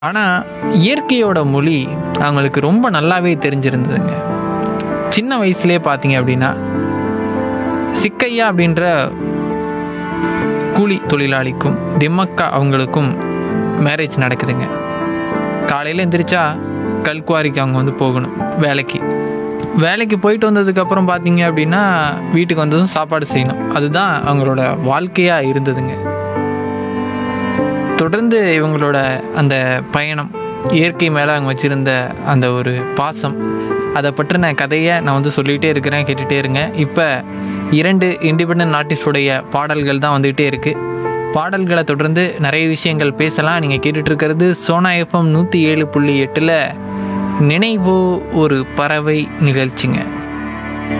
ஆனால் இயற்கையோட மொழி அவங்களுக்கு ரொம்ப நல்லாவே தெரிஞ்சிருந்ததுங்க. சின்ன வயசுலேயே பார்த்தீங்க அப்படின்னா சிக்கையா அப்படின்ற கூலி தொழிலாளிக்கும் திம்மக்கா அவங்களுக்கும் மேரேஜ் நடக்குதுங்க. காலையில் எந்திரிச்சா கல்குவாரிக்கு அவங்க வந்து போகணும் வேலைக்கு போயிட்டு வந்ததுக்கப்புறம் பார்த்தீங்க அப்படின்னா வீட்டுக்கு வந்ததும் சாப்பாடு செய்யணும். அதுதான் அவங்களோட வாழ்க்கையாக இருந்ததுங்க. தொடர்ந்து இவங்களோட அந்த பயணம், இயற்கை மேலே அவங்க வச்சுருந்த அந்த ஒரு பாசம், அதை பற்றின கதையை நான் வந்து சொல்லிகிட்டே இருக்கிறேன், கேட்டுகிட்டே இருங்க. இப்போ 2 இண்டிபெண்டன்ட் ஆர்டிஸ்டுடைய பாடல்கள் தான் வந்துகிட்டே இருக்குது. பாடல்களை தொடர்ந்து நிறைய விஷயங்கள் பேசலாம். நீங்கள் கேட்டுட்ருக்கிறது சோனா எஃப்எம் 107.8 நினைவோ ஒரு பறவை நிகழ்ச்சிங்க.